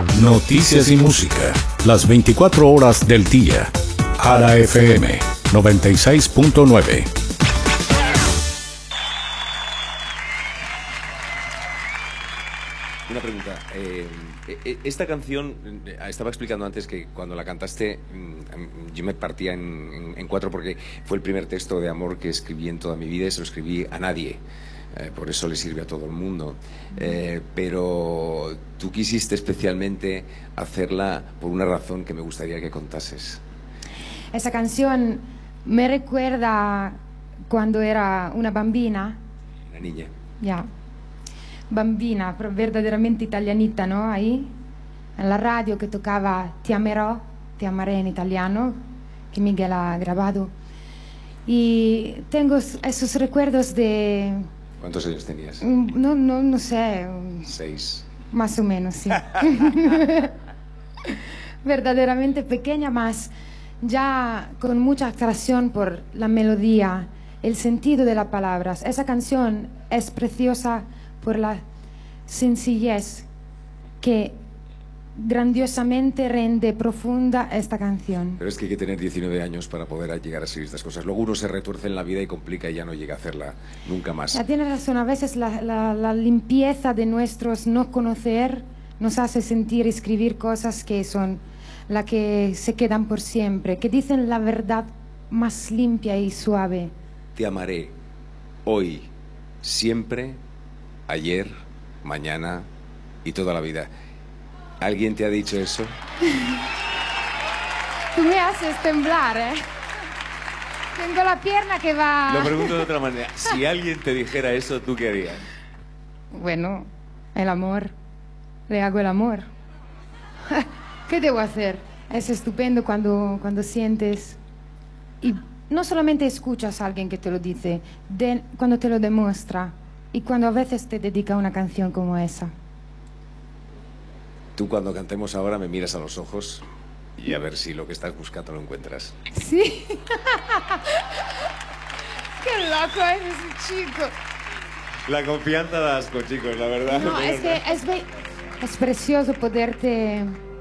Noticias y música, las 24 horas del día. Jara FM 96.9. Una pregunta. Esta canción, estaba explicando antes que cuando la cantaste yo me partía en cuatro porque fue el primer texto de amor que escribí en toda mi vida y se lo escribí a nadie. Por eso le sirve a todo el mundo. Pero tú quisiste especialmente hacerla por una razón que me gustaría que contases. Esa canción me recuerda cuando era una bambina. Una niña. Ya. Bambina, pero verdaderamente italianita, ¿no? Ahí, en la radio que tocaba Ti amerò, Ti amaré en italiano, que Miguel ha grabado. Y tengo esos recuerdos de... ¿Cuántos años tenías? No sé. 6. Más o menos, sí. Verdaderamente pequeña, más ya con mucha atracción por la melodía, el sentido de las palabras. Esa canción es preciosa por la sencillez que grandiosamente rende profunda esta canción. Pero es que hay que tener 19 años para poder llegar a escribir estas cosas. Luego uno se retuerce en la vida y complica y ya no llega a hacerla nunca más. Ya tienes razón, a veces la limpieza de nuestros no conocer nos hace sentir escribir cosas que son las que se quedan por siempre, que dicen la verdad más limpia y suave. Te amaré hoy, siempre, ayer, mañana y toda la vida. ¿Alguien te ha dicho eso? Tú me haces temblar, ¿eh? Tengo la pierna que va... Lo pregunto de otra manera. Si alguien te dijera eso, ¿tú qué harías? Bueno, el amor. Le hago el amor. ¿Qué debo hacer? Es estupendo cuando sientes... Y no solamente escuchas a alguien que te lo dice, cuando te lo demuestra. Y cuando a veces te dedica una canción como esa. Tú cuando cantemos ahora me miras a los ojos y a ver si lo que estás buscando lo encuentras. Sí. Qué loco eres, chico. La confianza da asco, chicos, la verdad. No, es que es precioso poderte